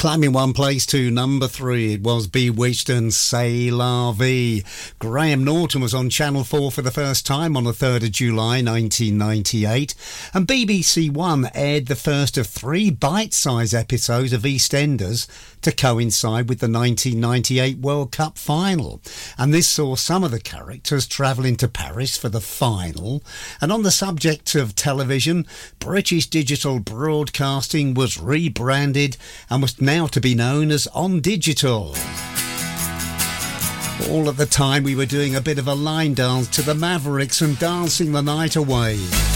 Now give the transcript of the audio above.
Climbing one place to number 3, it was Bewitched and C'est La Vie. Graham Norton was on Channel 4 for the first time on the 3rd of July 1998, and BBC One aired the first of 3 bite-sized episodes of EastEnders to coincide with the 1998 World Cup final. And this saw some of the characters travelling to Paris for the final. And on the subject of television, British Digital Broadcasting was rebranded and was now to be known as On Digital. All at the time we were doing a bit of a line dance to the Mavericks and dancing the night away.